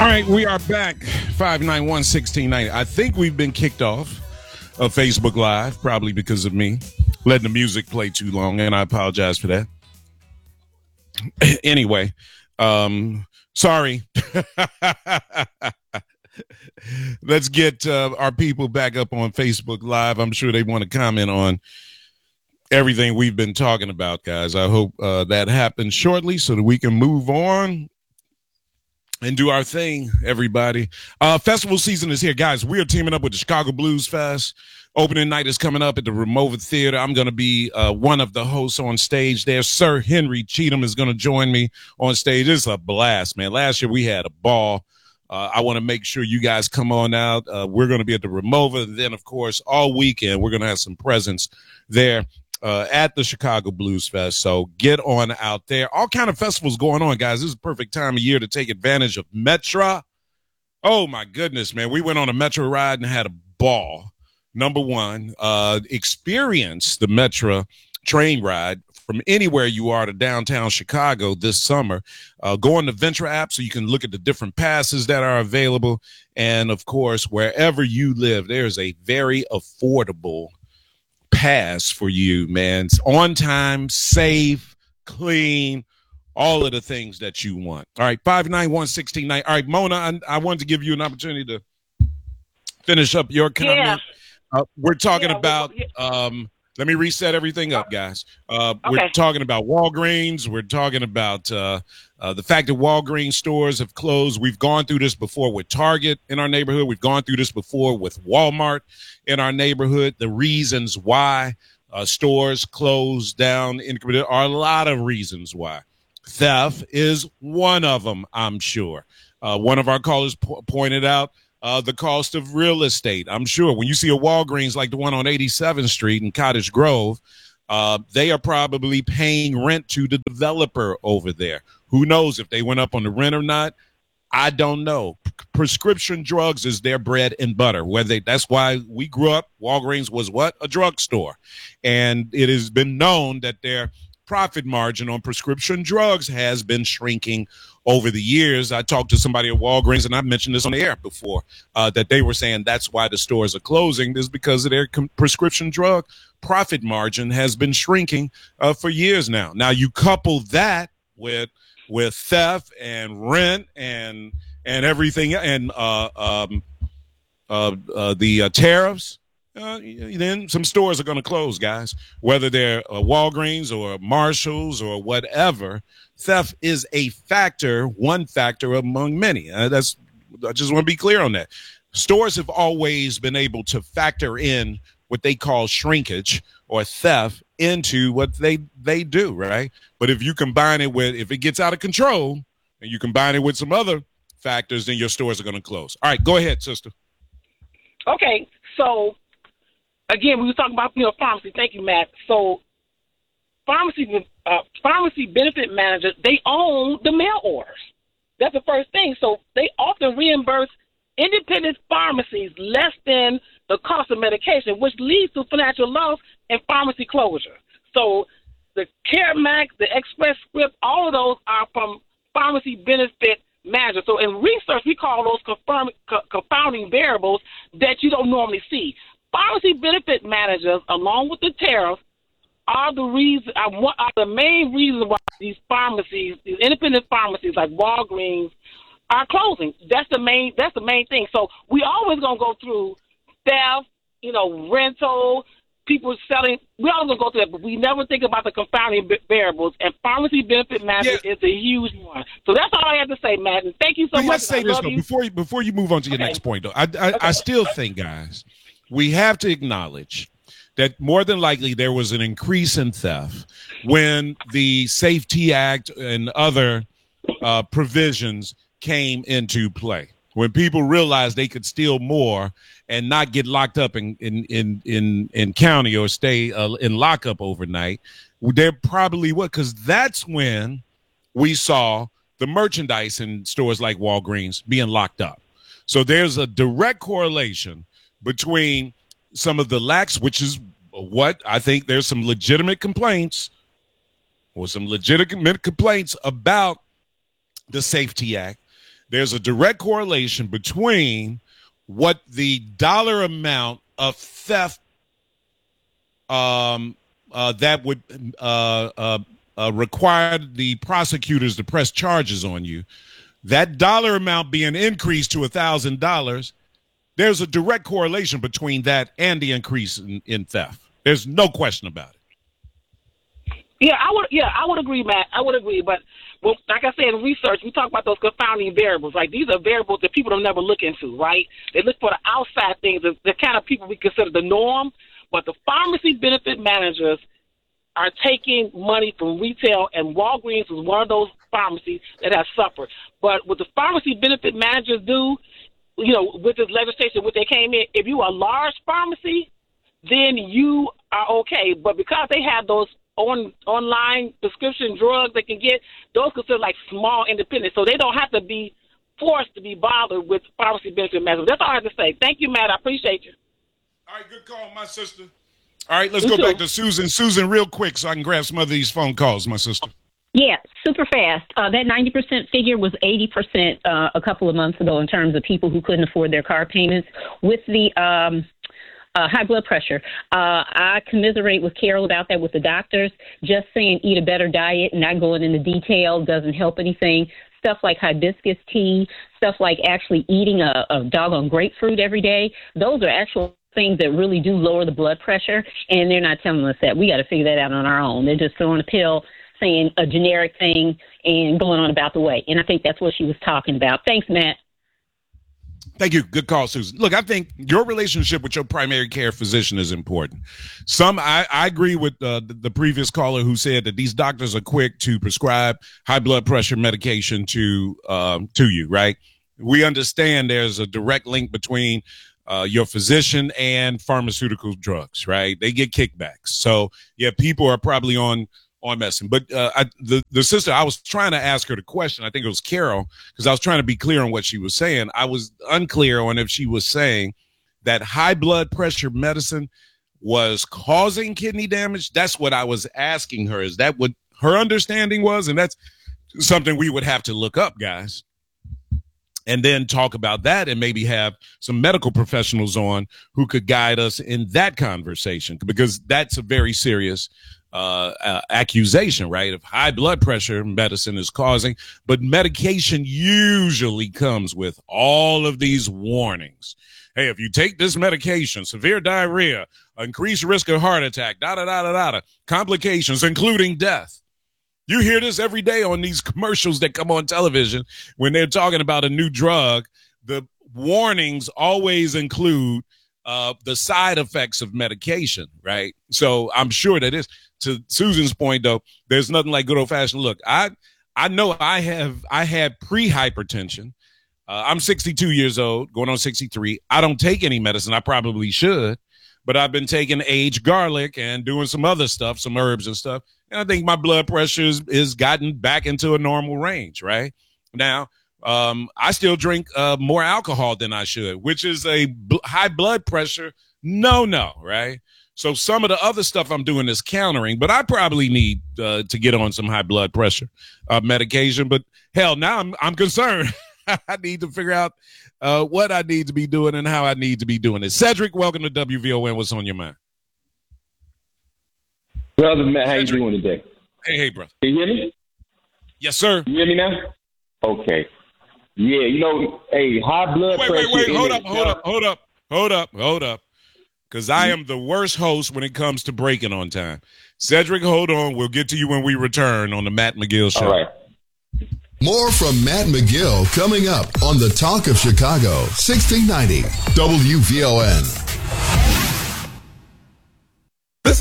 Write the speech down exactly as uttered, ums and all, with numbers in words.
All right, we are back. five nine one, one six nine zero. I think we've been kicked off of Facebook Live, probably because of me letting the music play too long, and I apologize for that. Anyway, um, sorry. Let's get uh, our people back up on Facebook Live. I'm sure they want to comment on everything we've been talking about, guys. I hope uh, that happens shortly so that we can move on and do our thing, everybody. Uh, festival season is here, guys. We are teaming up with the Chicago Blues Fest. Opening night is coming up at the Ramova Theater. I'm going to be uh, one of the hosts on stage there. Sir Henry Cheatham is going to join me on stage. It's a blast, man. Last year we had a ball. Uh, I want to make sure you guys come on out. Uh, we're going to be at the Ramova. And then, of course, all weekend we're going to have some presents there uh, at the Chicago Blues Fest. So get on out there. All kind of festivals going on, guys. This is a perfect time of year to take advantage of Metra. Oh, my goodness, man. We went on a Metra ride and had a ball. Number one, uh, experience the Metra train ride from anywhere you are to downtown Chicago this summer. Uh, go on the Ventura app so you can look at the different passes that are available. And, of course, wherever you live, there's a very affordable pass for you, man. It's on time, safe, clean, all of the things that you want. All right, five nine one, one six nine zero. All right, Mona, I, I wanted to give you an opportunity to finish up your comment. Yeah. Uh, we're talking yeah, about, yeah. um, let me reset everything up, guys. Uh, okay. We're talking about Walgreens. We're talking about uh, uh, the fact that Walgreens stores have closed. We've gone through this before with Target in our neighborhood. We've gone through this before with Walmart in our neighborhood. The reasons why uh, stores close down in, there are a lot of reasons why. Theft is one of them, I'm sure. Uh, one of our callers po- pointed out Uh, the cost of real estate. I'm sure when you see a Walgreens like the one on eighty-seventh Street in Cottage Grove, uh, they are probably paying rent to the developer over there. Who knows if they went up on the rent or not? I don't know. P- prescription drugs is their bread and butter. Whether they, that's why we grew up. Walgreens was what? A drugstore. And it has been known that their profit margin on prescription drugs has been shrinking over the years. I talked to somebody at Walgreens, and I've mentioned this on the air before, uh, that they were saying that's why the stores are closing, is because of their com- prescription drug profit margin has been shrinking uh, for years now. Now, you couple that with with theft and rent and and everything, and uh, um, uh, uh, the uh, tariffs, Uh, then some stores are going to close, guys, whether they're uh, Walgreens or Marshalls or whatever. Theft is a factor, one factor among many. Uh, that's I just want to be clear on that. Stores have always been able to factor in what they call shrinkage or theft into what they, they do, right? But if you combine it with, if it gets out of control and you combine it with some other factors, then your stores are going to close. All right, go ahead, sister. Okay, so again, we were talking about, you know, pharmacy. Thank you, Matt. So pharmacy uh, pharmacy benefit managers, they own the mail orders. That's the first thing. So they often reimburse independent pharmacies less than the cost of medication, which leads to financial loss and pharmacy closure. So the CareMax, the Express Script, all of those are from pharmacy benefit managers. So in research, we call those confirm, co- confounding variables that you don't normally see. Pharmacy benefit managers, along with the tariffs, are the reason are, one, are the main reasons why these pharmacies, these independent pharmacies like Walgreens, are closing. That's the main. That's the main thing. So we always gonna go through theft, you know, rental, people selling. We always gonna go through that, but we never think about the confounding variables. And pharmacy benefit manager yeah. is a huge one. So that's all I have to say, Matt. And thank you so but much. Let's say I this love though you. before you before you move on to your okay. next point though. I I, okay. I still think, guys, we have to acknowledge that more than likely there was an increase in theft when the Safety Act and other uh, provisions came into play. When people realized they could steal more and not get locked up in in in in, in county or stay uh, in lockup overnight, they're probably what? Because that's when we saw the merchandise in stores like Walgreens being locked up. So there's a direct correlation between some of the lax, which is what I think there's some legitimate complaints or some legitimate complaints about the Safety Act there's a direct correlation between what the dollar amount of theft um, uh, that would uh, uh, uh, require the prosecutors to press charges on you, that dollar amount being increased to one thousand dollars, there's a direct correlation between that and the increase in, in theft. There's no question about it. Yeah, I would. Yeah, I would agree, Matt. I would agree. But, well, like I said, in research, we talk about those confounding variables. Like, these are variables that people don't never look into, right? They look for the outside things, the, the kind of people we consider the norm. But the pharmacy benefit managers are taking money from retail, and Walgreens is one of those pharmacies that has suffered. But what the pharmacy benefit managers do, you know, with this legislation, what they came in, if you are a large pharmacy, then you are okay. But because they have those on online prescription drugs they can get, those considered like small independents, so they don't have to be forced to be bothered with pharmacy benefit managers. That's all I have to say. Thank you, Matt. I appreciate you. All right, good call, my sister. All right, let's You go too. back to Susan. Susan, real quick, so I can grab some of these phone calls, my sister. Yeah, super fast. Uh, that ninety percent figure was eighty percent uh, a couple of months ago in terms of people who couldn't afford their car payments. With the um, uh, high blood pressure, uh, I commiserate with Carol about that with the doctors. Just saying eat a better diet and not going into detail doesn't help anything. Stuff like hibiscus tea, stuff like actually eating a, a doggone grapefruit every day, those are actual things that really do lower the blood pressure, and they're not telling us that. We got to figure that out on our own. They're just throwing a pill, saying a generic thing, and going on about the way. And I think that's what she was talking about. Thanks, Matt. Thank you. Good call, Susan. Look, I think your relationship with your primary care physician is important. Some, I, I agree with uh, the, the previous caller who said that these doctors are quick to prescribe high blood pressure medication to um, to you, right? We understand there's a direct link between uh, your physician and pharmaceutical drugs, right? They get kickbacks. So, yeah, people are probably on on messing. But uh, I, the, the sister, I was trying to ask her the question. I think it was Carol, because I was trying to be clear on what she was saying. I was unclear on if she was saying that high blood pressure medicine was causing kidney damage. That's what I was asking her. Is that what her understanding was? And that's something we would have to look up, guys, and then talk about that and maybe have some medical professionals on who could guide us in that conversation, because that's a very serious Uh, uh, accusation, right? Of high blood pressure medicine is causing, but medication usually comes with all of these warnings. Hey, if you take this medication, severe diarrhea, increased risk of heart attack, da da da da da, da complications, including death. You hear this every day on these commercials that come on television when they're talking about a new drug. The warnings always include uh, the side effects of medication, right? So I'm sure that is. To Susan's point, though, there's nothing like good old fashioned. Look, I I know I have I had pre-hypertension. Uh, I'm sixty-two years old, going on sixty-three. I don't take any medicine. I probably should, but I've been taking aged garlic and doing some other stuff, some herbs and stuff. And I think my blood pressure is, is gotten back into a normal range right now. Um, I still drink uh, more alcohol than I should, which is a bl- high blood pressure no no, right? So some of the other stuff I'm doing is countering, but I probably need uh, to get on some high blood pressure uh, medication. But hell, now I'm I'm concerned. I need to figure out uh, what I need to be doing and how I need to be doing it. Cedric, welcome to W V O N. What's on your mind? Brother Matt, how you doing today? Hey, hey, brother. Can you hear me? Yes, sir. You hear me now? Okay. Yeah, you know, hey, high blood Wait, pressure. wait, wait. Hold is- up, hold up, hold up, hold up, hold up. Because I am the worst host when it comes to breaking on time. Cedric, hold on. We'll get to you when we return on the Matt McGill Show. All right. More from Matt McGill coming up on the Talk of Chicago, sixteen ninety W V O N.